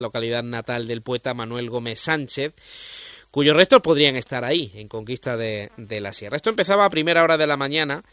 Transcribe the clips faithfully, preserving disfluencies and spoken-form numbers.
localidad natal del poeta Manuel Gómez Sánchez, cuyos restos podrían estar ahí, en Conquista de, de la Sierra. Esto empezaba a primera hora de la mañana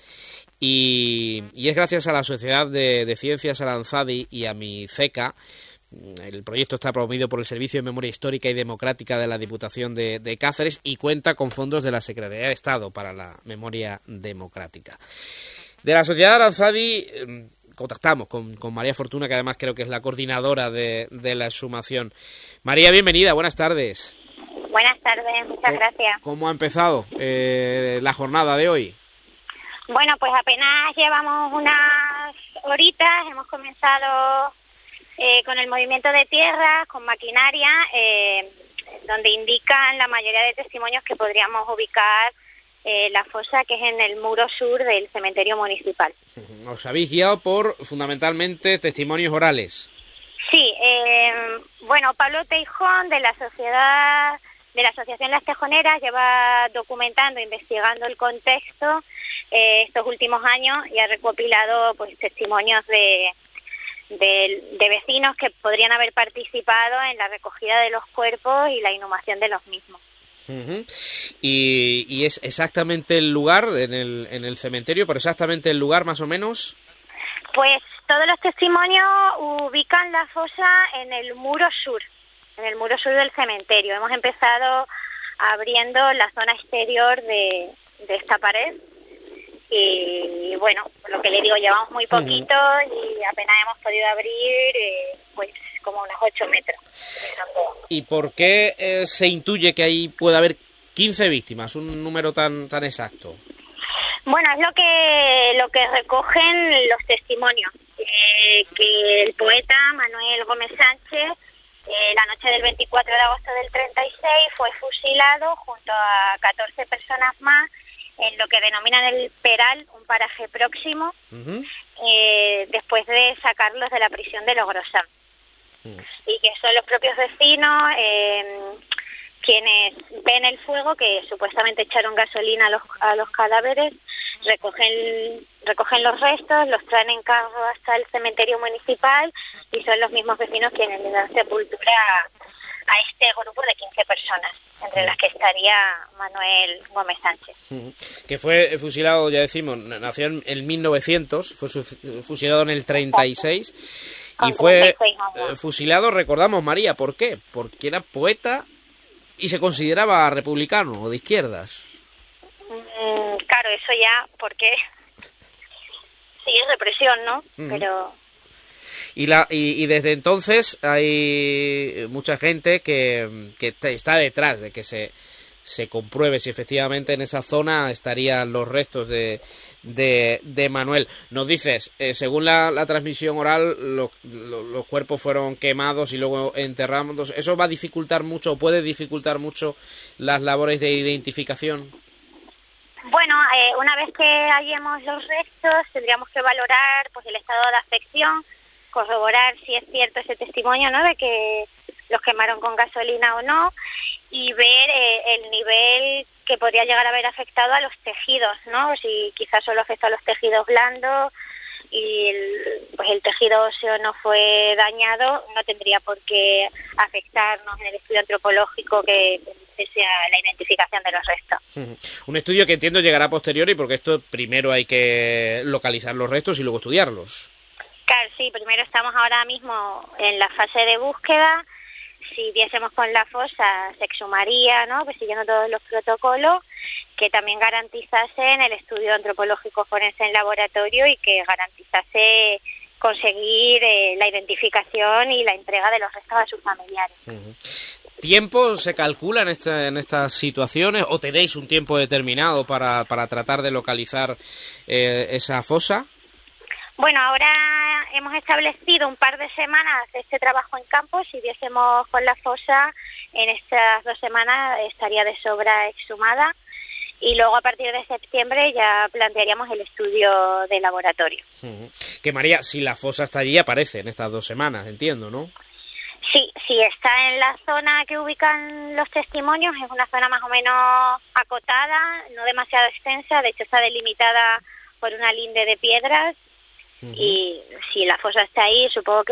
y, y es gracias a la Sociedad de, de Ciencias Aranzadi y a MICECA. El proyecto está promovido por el Servicio de Memoria Histórica y Democrática de la Diputación de, de Cáceres y cuenta con fondos de la Secretaría de Estado para la Memoria Democrática. De la Sociedad Aranzadi contactamos con, con María Fortuna, que además creo que es la coordinadora de, de la exhumación. María, bienvenida, buenas tardes. Buenas tardes, muchas gracias. ¿Cómo ha empezado eh, la jornada de hoy? Bueno, pues apenas llevamos unas horitas, hemos comenzado eh, con el movimiento de tierra, con maquinaria, eh, donde indican la mayoría de testimonios que podríamos ubicar eh, la fosa, que es en el muro sur del cementerio municipal. Os habéis guiado por, fundamentalmente, testimonios orales. Sí, eh, bueno, Pablo Teijón, de la sociedad, de la Asociación Las Tejoneras, lleva documentando, investigando el contexto eh, estos últimos años y ha recopilado pues testimonios de, de, de vecinos que podrían haber participado en la recogida de los cuerpos y la inhumación de los mismos. Uh-huh. y, y es exactamente el lugar en el, en el cementerio, pero exactamente el lugar más o menos. Pues todos los testimonios ubican la fosa en el muro sur, en el muro sur del cementerio. Hemos empezado abriendo la zona exterior de, de esta pared y, bueno, lo que le digo, llevamos muy poquito y apenas hemos podido abrir eh, pues como unos ocho metros. ¿Y por qué eh, se intuye que ahí puede haber quince víctimas, un número tan tan exacto? Bueno, es lo que lo que recogen los testimonios, eh, que el poeta Manuel Gómez Sánchez, eh, la noche del veinticuatro de agosto del treinta y seis, fue fusilado junto a catorce personas más en lo que denominan el Peral, un paraje próximo, uh-huh. eh, después de sacarlos de la prisión de Logrosán. Uh-huh. Y que son los propios vecinos eh, quienes ven el fuego, que supuestamente echaron gasolina a los, a los cadáveres, recogen recogen los restos, los traen en carro hasta el cementerio municipal y son los mismos vecinos quienes le dan sepultura a, a este grupo de quince personas, entre las que estaría Manuel Gómez Sánchez. Que fue fusilado, ya decimos, nació en, en mil novecientos, fue fusilado en el treinta y seis y fue fusilado, recordamos, María, ¿por qué? Porque era poeta y se consideraba republicano o de izquierdas. Mm, claro, eso ya, porque sí es represión, ¿no? Uh-huh. Pero y la y, y desde entonces hay mucha gente que, que está detrás de que se se compruebe si efectivamente en esa zona estarían los restos de de, de Manuel. Nos dices, eh, según la, la transmisión oral, lo, lo, los cuerpos fueron quemados y luego enterrados. ¿Eso va a dificultar mucho o puede dificultar mucho las labores de identificación? Bueno, eh, una vez que hallemos los restos, tendríamos que valorar pues el estado de afección, corroborar si es cierto ese testimonio, ¿no?, de que los quemaron con gasolina o no, y ver eh, el nivel que podría llegar a haber afectado a los tejidos, ¿no? Si quizás solo afectó a los tejidos blandos y el, pues el tejido óseo no fue dañado, no tendría por qué afectarnos en el estudio antropológico que sea la identificación de los restos. Un estudio que entiendo llegará a posteriori, porque esto primero hay que localizar los restos y luego estudiarlos. Claro, sí, primero estamos ahora mismo en la fase de búsqueda. Si diésemos con la fosa, se exhumaría, ¿no?, pues siguiendo todos los protocolos, que también garantizasen el estudio antropológico forense en laboratorio y que garantizase conseguir eh, la identificación y la entrega de los restos a sus familiares. Uh-huh. ¿Tiempo se calcula en, esta, en estas situaciones o tenéis un tiempo determinado para, para tratar de localizar eh, esa fosa? Bueno, ahora hemos establecido un par de semanas de este trabajo en campo. Si viésemos con la fosa, en estas dos semanas estaría de sobra exhumada y luego a partir de septiembre ya plantearíamos el estudio de laboratorio. Uh-huh. Que María, si la fosa está allí, aparece en estas dos semanas, entiendo, ¿no? Sí, sí, está en la zona que ubican los testimonios, es una zona más o menos acotada, no demasiado extensa, de hecho está delimitada por una linde de piedras. Uh-huh. Y si la fosa está ahí, supongo que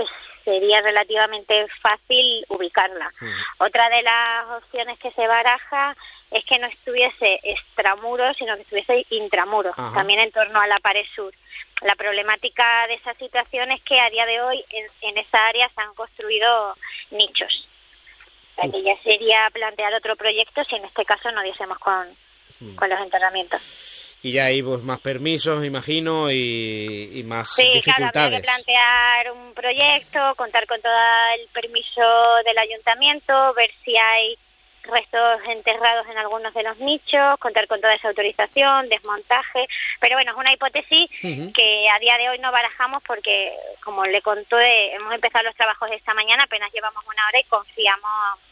sería relativamente fácil ubicarla. Sí. Otra de las opciones que se baraja es que no estuviese extramuros, sino que estuviese intramuros, Ajá. también en torno a la pared sur. La problemática de esa situación es que a día de hoy en, en esa área se han construido nichos. O sea, que ya sería plantear otro proyecto si en este caso no diésemos con, sí. con los enterramientos. Y ya hay pues, más permisos, imagino, y, y más sí, dificultades. Sí, claro, habría que plantear un proyecto, contar con todo el permiso del ayuntamiento, ver si hay restos enterrados en algunos de los nichos, contar con toda esa autorización, desmontaje, pero bueno, es una hipótesis uh-huh. que a día de hoy no barajamos porque, como le conté, hemos empezado los trabajos esta mañana, apenas llevamos una hora y confiamos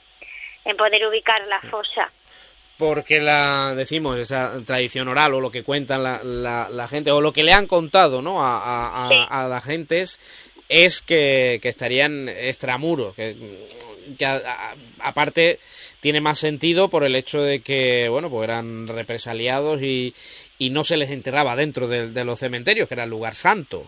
en poder ubicar la fosa. Porque la, decimos, esa tradición oral o lo que cuentan la, la, la gente o lo que le han contado, ¿no? a, a, a, sí. a la gente es, es que, que estarían extramuros, que, que a, a, aparte tiene más sentido por el hecho de que, bueno, pues eran represaliados y, y no se les enterraba dentro de, de los cementerios, que era el lugar santo.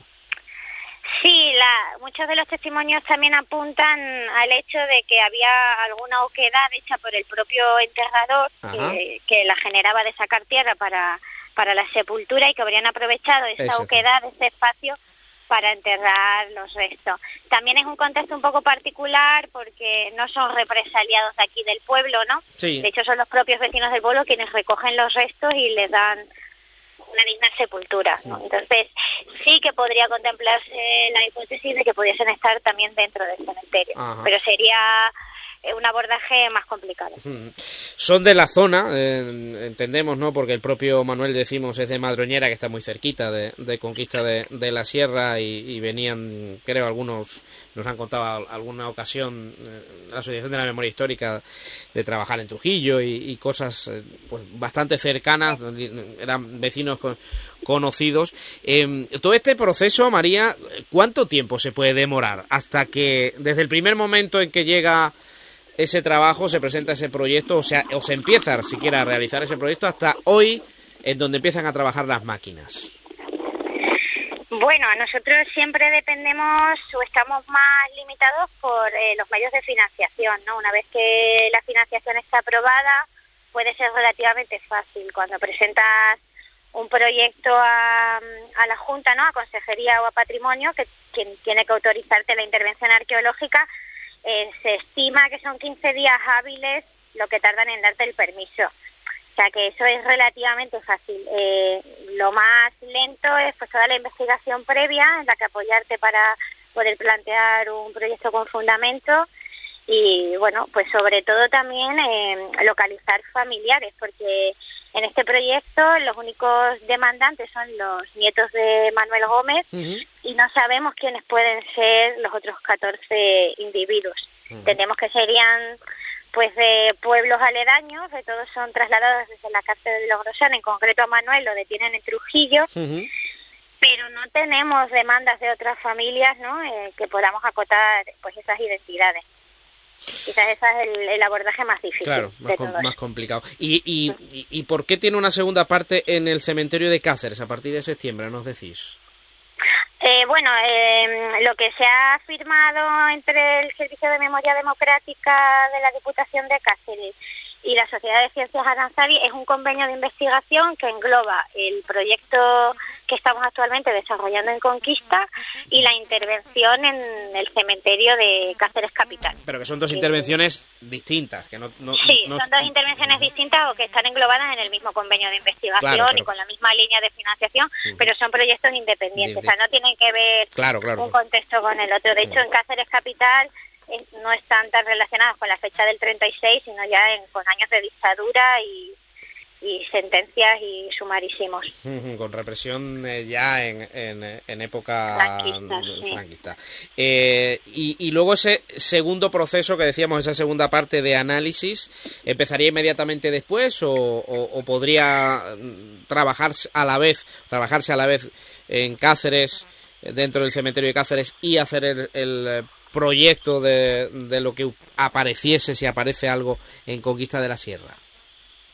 Sí, la, muchos de los testimonios también apuntan al hecho de que había alguna oquedad hecha por el propio enterrador que, que la generaba de sacar tierra para, para la sepultura y que habrían aprovechado esa Eso, oquedad, sí. ese espacio, para enterrar los restos. También es un contexto un poco particular porque no son represaliados de aquí del pueblo, ¿no? Sí. De hecho, son los propios vecinos del pueblo quienes recogen los restos y les dan una digna sepultura, ¿no? Entonces, sí que podría contemplarse la hipótesis de que pudiesen estar también dentro del cementerio, Ajá. pero sería un abordaje más complicado. Son de la zona, eh, entendemos, ¿no? Porque el propio Manuel, decimos, es de Madroñera, que está muy cerquita de, de Conquista de, de la Sierra, y, y venían, creo, algunos, nos han contado alguna ocasión, eh, la Asociación de la Memoria Histórica, de trabajar en Trujillo y, y cosas eh, pues bastante cercanas, eran vecinos con, conocidos. Eh, todo este proceso, María, ¿cuánto tiempo se puede demorar hasta que, desde el primer momento en que llega ese trabajo, se presenta ese proyecto, o sea, o se empieza siquiera a realizar ese proyecto, hasta hoy, en donde empiezan a trabajar las máquinas? Bueno, nosotros siempre dependemos o estamos más limitados por eh, los medios de financiación, ¿no? Una vez que la financiación está aprobada, puede ser relativamente fácil. Cuando presentas un proyecto a, a la Junta, ¿no? A Consejería o a Patrimonio, que quien tiene que autorizarte la intervención arqueológica, Eh, se estima que son quince días hábiles lo que tardan en darte el permiso. O sea que eso es relativamente fácil. Eh, lo más lento es pues toda la investigación previa en la que apoyarte para poder plantear un proyecto con fundamento y, bueno, pues sobre todo también eh, localizar familiares, porque en este proyecto los únicos demandantes son los nietos de Manuel Gómez uh-huh. y no sabemos quiénes pueden ser los otros catorce individuos. Uh-huh. Entendemos que serían pues de pueblos aledaños, de todos son trasladados desde la cárcel de Logrosán, en concreto a Manuel lo detienen en Trujillo, uh-huh. pero no tenemos demandas de otras familias, ¿no? Eh, que podamos acotar pues esas identidades. Quizás ese es el, el abordaje más difícil. Claro, más, de com- todos. más complicado. ¿Y, y, y, ¿Y por qué tiene una segunda parte en el cementerio de Cáceres a partir de septiembre, nos decís? Eh, bueno, eh, lo que se ha firmado entre el Servicio de Memoria Democrática de la Diputación de Cáceres y la Sociedad de Ciencias Aranzadi es un convenio de investigación que engloba el proyecto que estamos actualmente desarrollando en Conquista y la intervención en el cementerio de Cáceres Capital. Pero que son dos intervenciones distintas. Que no, no, sí, no... son dos intervenciones distintas o que están englobadas en el mismo convenio de investigación claro, pero... y con la misma línea de financiación, uh-huh. pero son proyectos independientes, o sea, no tienen que ver claro, claro. un contexto con el otro. De hecho, en Cáceres Capital eh, no están tan relacionados con la fecha del treinta y seis, sino ya en, con años de dictadura y y sentencias y sumarísimos. Con represión eh, ya en, en, en época franquista. Sí. franquista. Eh, y, y luego ese segundo proceso que decíamos, esa segunda parte de análisis, ¿empezaría inmediatamente después o, o, o podría trabajarse a la vez, trabajarse a la vez en Cáceres, dentro del cementerio de Cáceres, y hacer el, el proyecto de, de lo que apareciese, si aparece algo, en Conquista de la Sierra?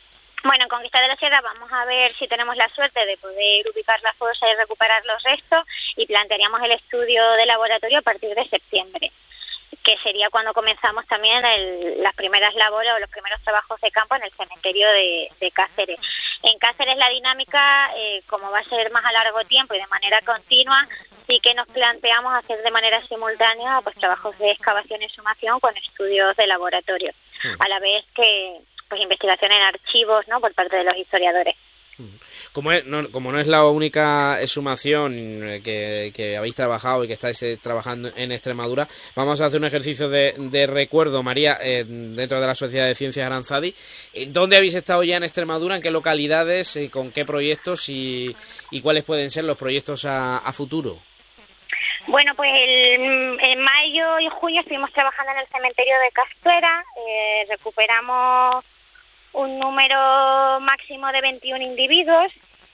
Bueno, en Conquista de la Sierra vamos a ver si tenemos la suerte de poder ubicar la fosa y recuperar los restos, y plantearíamos el estudio de laboratorio a partir de septiembre, que sería cuando comenzamos también el, las primeras labores o los primeros trabajos de campo en el cementerio de, de Cáceres. En Cáceres la dinámica, eh, como va a ser más a largo tiempo y de manera continua, sí que nos planteamos hacer de manera simultánea pues trabajos de excavación y exhumación con estudios de laboratorio, a la vez que pues investigación en archivos, ¿no?, por parte de los historiadores. Como, es, no, como no es la única exhumación que, que habéis trabajado y que estáis eh, trabajando en Extremadura, vamos a hacer un ejercicio de, de recuerdo, María, eh, dentro de la Sociedad de Ciencias Aranzadi. ¿Dónde habéis estado ya en Extremadura? ¿En qué localidades? Eh, ¿Con qué proyectos? Y, y ¿cuáles pueden ser los proyectos a, a futuro? Bueno, pues el, en mayo y junio estuvimos trabajando en el cementerio de Castuera, eh, recuperamos un número máximo de veintiún individuos,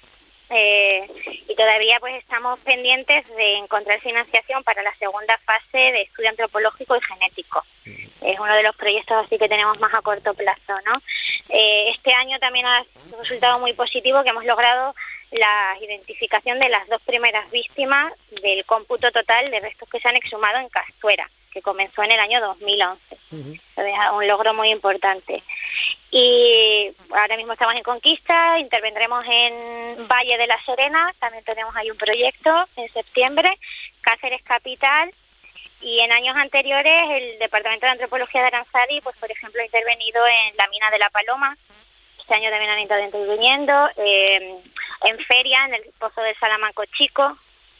eh, y todavía pues estamos pendientes de encontrar financiación para la segunda fase de estudio antropológico y genético. Es uno de los proyectos así que tenemos más a corto plazo, ¿no? Eh, este año también ha resultado muy positivo que hemos logrado la identificación de las dos primeras víctimas del cómputo total de restos que se han exhumado en Castuera, que comenzó en el año dos mil once. Uh-huh. Es un logro muy importante. Y ahora mismo estamos en Conquista, intervendremos en Valle de la Serena, también tenemos ahí un proyecto en septiembre, Cáceres capital, y en años anteriores el Departamento de Antropología de Aranzadi, pues por ejemplo, ha intervenido en la mina de La Paloma. Este año también han estado interviniendo, eh, en Feria, en el Pozo del Salamanco Chico,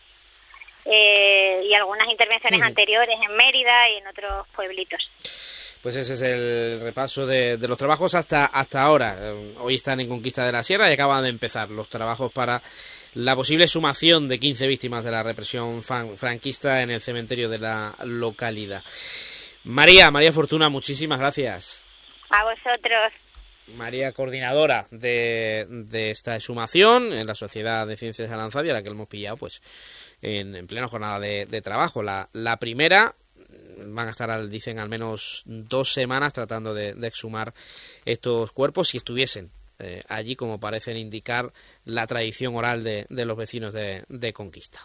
eh, y algunas intervenciones uh-huh. anteriores en Mérida y en otros pueblitos. Pues ese es el repaso de, de los trabajos hasta hasta ahora. Hoy están en Conquista de la Sierra y acaban de empezar los trabajos para la posible exhumación de quince víctimas de la represión franquista en el cementerio de la localidad. María, María Fortuna, muchísimas gracias. A vosotros. María, coordinadora de, de esta exhumación en la Sociedad de Ciencias Aranzadi, a la que hemos pillado pues en, en plena jornada de, de trabajo. La, la primera, van a estar, dicen, al menos dos semanas tratando de, de exhumar estos cuerpos, si estuviesen eh, allí, como parecen indicar la tradición oral de, de los vecinos de, de Conquista.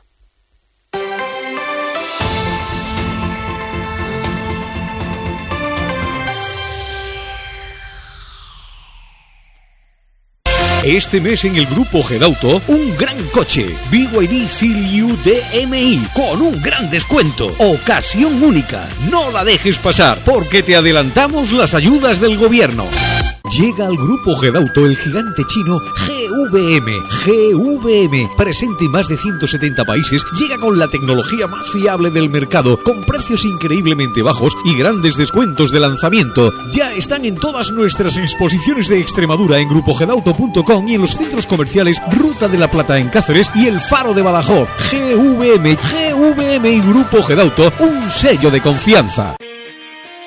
Este mes en el Grupo Gedauto, un gran coche, B Y D Seal U D M I, con un gran descuento. Ocasión única, no la dejes pasar, porque te adelantamos las ayudas del gobierno. Llega al Grupo Gedauto el gigante chino G V M. G V M, presente en más de ciento setenta países, llega con la tecnología más fiable del mercado, con precios increíblemente bajos y grandes descuentos de lanzamiento. Ya están en todas nuestras exposiciones de Extremadura en grupo gedauto punto com y en los centros comerciales Ruta de la Plata en Cáceres y El Faro de Badajoz. G V M, G V M y Grupo Gedauto, un sello de confianza.